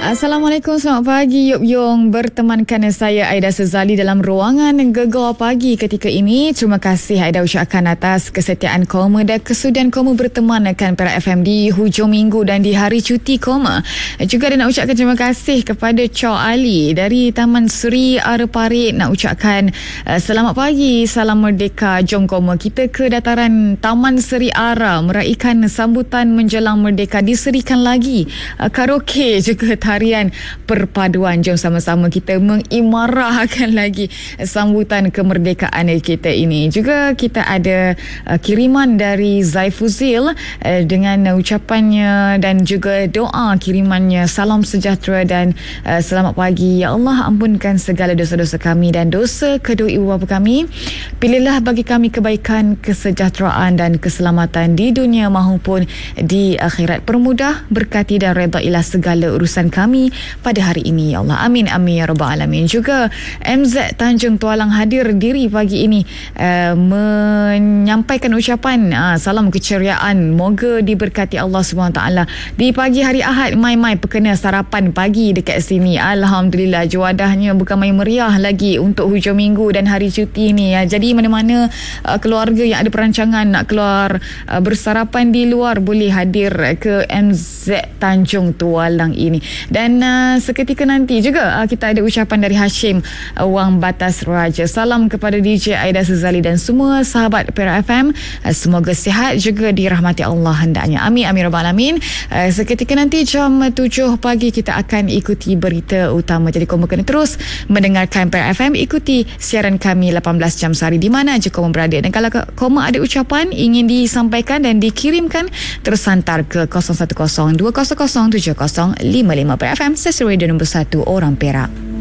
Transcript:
Assalamualaikum, selamat pagi Yop Yong. Bertemankan saya Aida Sezali dalam ruangan Gegar Pagi ketika ini. Terima kasih Aida ucapkan atas kesetiaan koma dan kesudian koma bertemankan Perak FM di hujung minggu dan di hari cuti koma. Juga nak ucapkan terima kasih kepada Chow Ali dari Taman Seri Ara Parit. Nak ucapkan selamat pagi, salam merdeka. Jom koma kita ke dataran Taman Seri Ara meraihkan sambutan menjelang merdeka. Diserikan lagi karaoke juga tarian perpaduan. Jom sama-sama kita mengimarahkan lagi sambutan kemerdekaan kita ini. Juga kita ada kiriman dari Zaifuzil dengan ucapannya dan juga doa kirimannya, salam sejahtera dan selamat pagi. Ya Allah, ampunkan segala dosa-dosa kami dan dosa kedua ibu bapa kami. Pilihlah bagi kami kebaikan, kesejahteraan dan keselamatan di dunia maupun di akhirat. Permudah, berkati dan redailah segala urusan kami pada hari ini, ya Allah. Amin amin ya rabbal alamin. Juga MZ Tanjung Tualang hadir diri pagi ini menyampaikan ucapan salam keceriaan, moga diberkati Allah SWT di pagi hari Ahad. Mai perkena sarapan pagi dekat sini. Alhamdulillah, juadahnya bukan main meriah lagi untuk hujung minggu dan hari cuti ni ya. Jadi mana-mana keluarga yang ada perancangan nak keluar bersarapan di luar boleh hadir ke MZ Tanjung Tualang ini. Dan seketika nanti juga kita ada ucapan dari Hashim Wang Batas Raja. Salam kepada DJ Aida Sezali dan semua sahabat Perak FM. Semoga sihat juga dirahmati Allah hendaknya. Amin amin rabbal alamin. Seketika nanti jam 7 pagi kita akan ikuti berita utama. Jadi kamu kena terus mendengarkan Perak FM. Ikuti siaran kami 18 jam sehari di mana aja kamu berada. Dan kalau kamu ada ucapan ingin disampaikan dan dikirimkan, terus hantar ke 010 200 7055 Perak FM, sesi radio nombor 1 orang Perak.